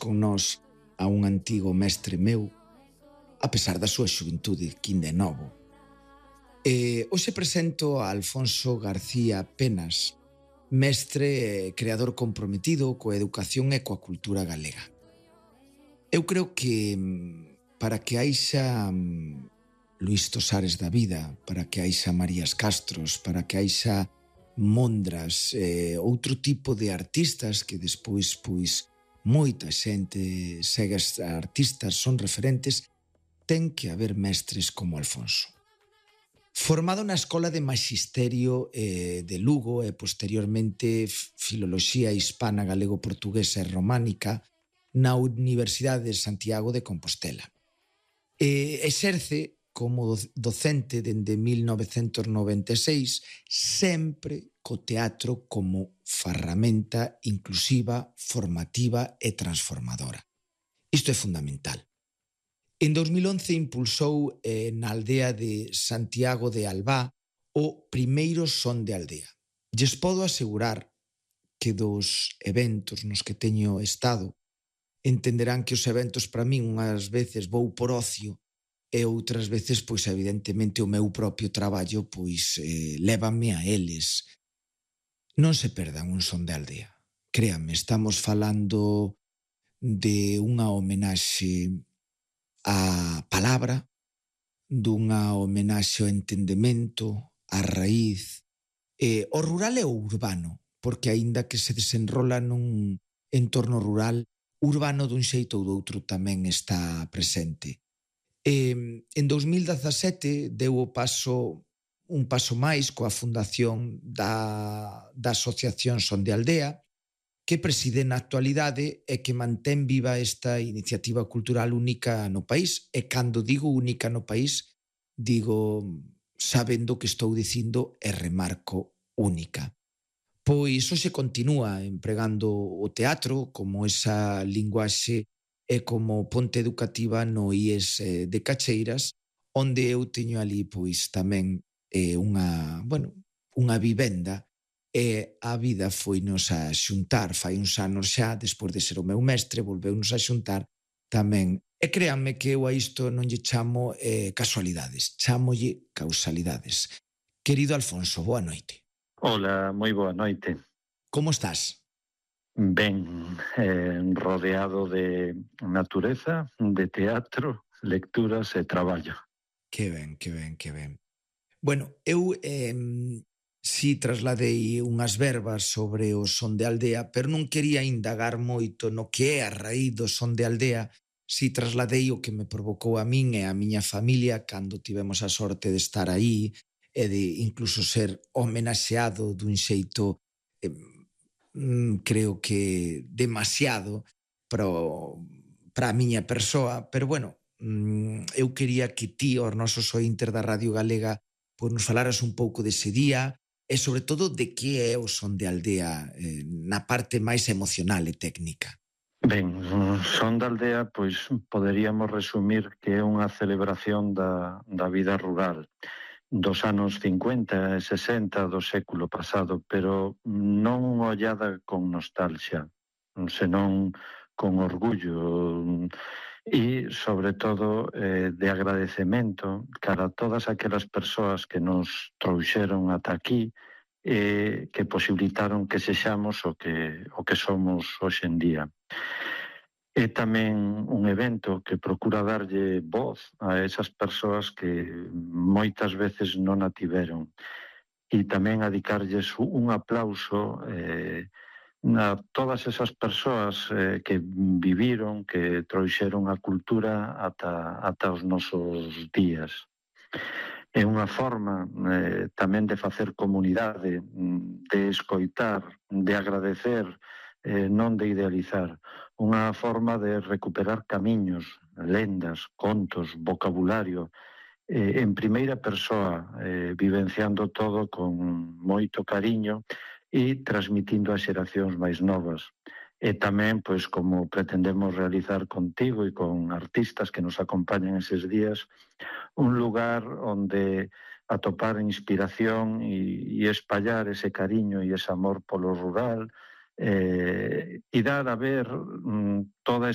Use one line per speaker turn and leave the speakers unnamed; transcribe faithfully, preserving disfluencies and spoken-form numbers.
con nós a un antigo mestre meu, a pesar da súa xuventude, quín de novo. E hoxe presento a Alfonso García Penas, mestre e creador comprometido coa educación e coa cultura galega. Eu creo que para que haixa Luís Tosares da vida, para que haixa Marías Castros, para que haixa Mondras, eh, outro tipo de artistas que despois, pois, moita xente segue as artistas, son referentes, ten que haber mestres como Alfonso. Formado na Escola de Maxisterio eh, de Lugo e posteriormente Filoloxía Hispana Galego-Portuguesa e Románica na Universidade de Santiago de Compostela. E exerce como docente dende mil novecentos noventa e seis, sempre co teatro como ferramenta inclusiva, formativa e transformadora. Isto é fundamental. En dos mil once impulsou eh, na aldea de Santiago de Albá o primeiro son de aldea. Lles podo asegurar que dos eventos nos que teño estado entenderán que os eventos para min unhas veces vou por ocio e outras veces, pois, evidentemente, o meu propio traballo, pois, eh, lévame a eles. Non se perdan un son de aldea. Créanme, estamos falando de unha homenaxe á palabra, dunha homenaxe ao entendemento, á raíz, eh, ao rural e ao urbano, porque aínda que se desenrola nun entorno rural, urbano dun xeito ou doutro tamén está presente. Eh, en dos mil dezasete deu o paso, un paso máis coa fundación da, da Asociación Son de Aldea, que preside na actualidade e que mantén viva esta iniciativa cultural única no país. E cando digo única no país, digo sabendo que estou dicindo e remarco única. Pois hoxe continúa empregando o teatro como esa linguaxe e como ponte educativa no I E S de Cacheiras, onde eu teño ali pois tamén eh, unha, bueno, unha vivenda e a vida foinos a xuntar, fai uns anos xa, despois de ser o meu mestre, volveunos a xuntar tamén. E créanme que eu a isto non lle chamo eh, casualidades, chamolle causalidades. Querido Alfonso, boa noite.
Hola, moi boa noite.
Como estás?
Ben, eh, rodeado de natureza, de teatro, lecturas e traballo.
Que ben, que ben, que ben. Bueno, eu eh, si trasladei unhas verbas sobre o son de aldea, pero non quería indagar moito no que é a raíz do son de aldea, si trasladei o que me provocou a min e a miña familia cando tivemos a sorte de estar aí e de incluso ser homenaxeado dun xeito eh, creo que demasiado para, para a miña persoa, pero bueno, eu quería que ti, os nosos ointes da Radio Galega, pois nos falaras un pouco dese día e sobre todo de que é o son de aldea eh, na parte máis emocional e técnica.
Ben, o son da aldea, pois poderíamos resumir que é unha celebración da, da vida rural dos anos cincuenta e sesenta do século pasado, pero non unha ollada con nostalgia, senón con orgullo e, sobre todo, eh, de agradecemento cara a todas aquelas persoas que nos trouxeron ata aquí e que posibilitaron que sexamos o que, o que somos hoxe en día. É tamén un evento que procura darlle voz a esas persoas que moitas veces non a tiveron e tamén a dedicarlles un aplauso eh, a todas esas persoas eh, que viviron, que trouxeron a cultura ata, ata os nosos días. É unha forma eh, tamén de facer comunidade, de escoitar, de agradecer, eh, non de idealizar. Unha forma de recuperar camiños, lendas, contos, vocabulario, eh, en primeira persoa, eh, vivenciando todo con moito cariño e transmitindo a xeracións máis novas. E tamén, pois, como pretendemos realizar contigo e con artistas que nos acompañan eses días, un lugar onde atopar inspiración e, e espallar ese cariño e ese amor polo rural, eh, e dar a ver mm, toda